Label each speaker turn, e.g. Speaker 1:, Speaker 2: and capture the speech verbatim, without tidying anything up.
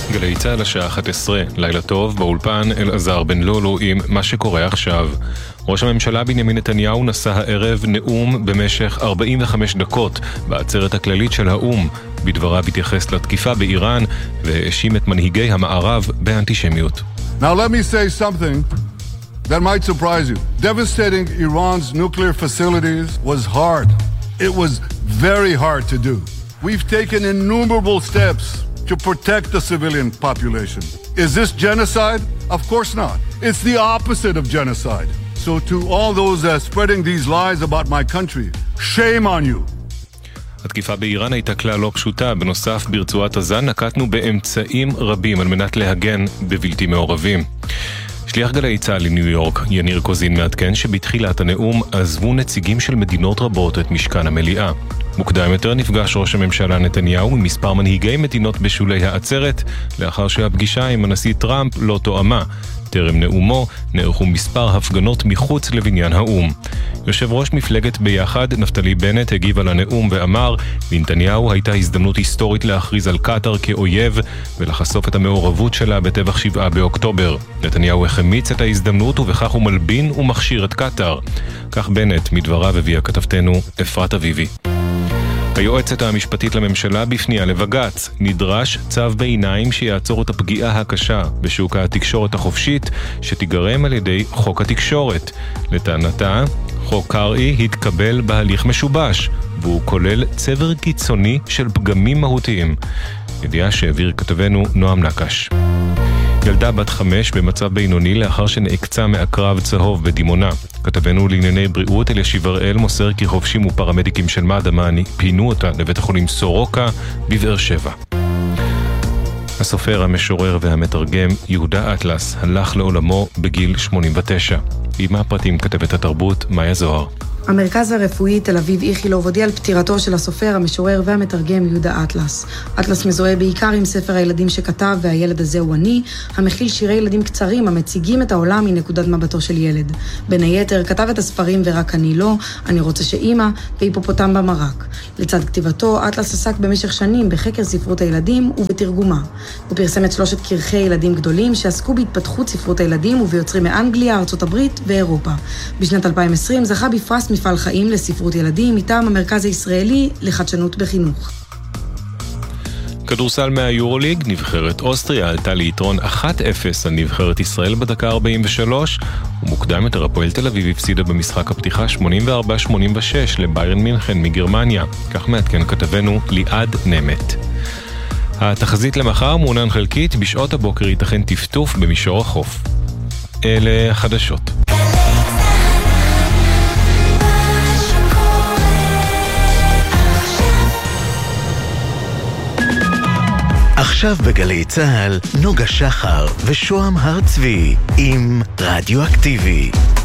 Speaker 1: גלי צהל השעה אחת עשרה, לילה טוב, באולפן אלעזר בן לולו עם מה שקורה עכשיו. ראש הממשלה בנימין נתניהו נשא הערב נאום במשך ארבעים וחמש דקות בעצרת הכללית של האום. בדבריו התייחס לתקיפה באיראן והאשים את מנהיגי המערב באנטישמיות.
Speaker 2: Now let me say something that might surprise you. Devastating Iran's nuclear facilities was hard. It was very hard to do. We've taken innumerable steps to protect the civilian population. Is this genocide? Of course not. It's the opposite of genocide. So to all those uh, spreading these lies about my country, shame on you.
Speaker 1: התקיפה באיראן הייתה כלל לא פשוטה. בנוסף, ברצועת עזה נקטנו באמצעים רבים על מנת להגן בבלתי מעורבים. שליח גלי צהל לניו יורק, יניר קוזין, מעדכן שבתחילת הנאום עזבו נציגים של מדינות רבות את משכן המליאה. מוקדם יותר נפגש ראש הממשלה נתניהו עם מספר מנהיגי מדינות בשולי העצרת, לאחר שהפגישה עם הנשיא טראמפ לא תואמה. טרם נאומו נערכו מספר הפגנות מחוץ לבניין האום. יושב ראש מפלגת ביחד, נפתלי בנט, הגיב על הנאום ואמר, לנתניהו הייתה הזדמנות היסטורית להכריז על קטר כאויב ולחשוף את המעורבות שלה בטבח שבעה באוקטובר. נתניהו החמיץ את ההזדמנות ובכך הוא מלבין ומכשיר את קטר. כך בנט, מדבריו הביאה כתבתנו אפרת אביבי. היועצת המשפטית לממשלה בפנייה לבג"ץ. נדרש צו ביניים שיעצור את הפגיעה הקשה בשוק התקשורת החופשית שתיגרם על ידי חוק התקשורת. לטענתה, חוק קרעי התקבל בהליך משובש, והוא כולל צבר קיצוני של פגמים מהותיים. ידיעה שהעביר כתבנו נועם נקש. ילדה בת חמש במצב בינוני לאחר שנעקצה מעקרב צהוב בדימונה. כתבנו לענייני בריאות אלישיב הראל מוסר כי חובשים ופרמדיקים של מד"א פינו אותה לבית החולים סורוקה בבאר שבע. הסופר, המשורר והמתרגם יהודה אטלס הלך לעולמו בגיל שמונים ותשע. עם הפרטים כתבת התרבות מאיה זוהר.
Speaker 3: המרכז הרפואי תל אביב איכילוב הודיע על פטירתו של הסופר, המשורר והמתרגם יהודה אטלס. אטלס מזוהה בעיקר עם ספר הילדים שכתב והילד הזה הוא אני, המכיל שירי ילדים קצרים המציגים את העולם מנקודת מבטו של ילד. בין היתר כתב את הספרים ורק אני לא, אני רוצה שאימא והיפופוטם במרק. לצד כתיבתו, אטלס עסק במשך שנים בחקר ספרות הילדים ובתרגומה. הוא פרסם את שלושת כרכי ילדים גדולים שעסקו בהתפתחות ספרות הילדים וביוצרים מאנגליה, ארצות הברית ואירופה. בשנת אלפיים ועשרים זכה בפרס מפעל חיים לספרות ילדים מטעם המרכז הישראלי לחדשנות בחינוך.
Speaker 1: כדורסל מהיורוליג, נבחרת אוסטריה עלתה ליתרון אחת אפס על נבחרת ישראל בדקה ארבעים ושלוש, ומוקדם יותר הפועל תל אביב הפסידה במשחק הפתיחה שמונים וארבע שמונים ושש לביירן מינכן מגרמניה. כך מעדכן כתבנו ליעד נמת. התחזית למחר מעונן חלקית, בשעות הבוקר ייתכן טפטוף במישור החוף. אלה החדשות.
Speaker 4: עכשיו בגלי צהל, נוגה שחר ושוהם הר צבי עם רדיו אקטיבי.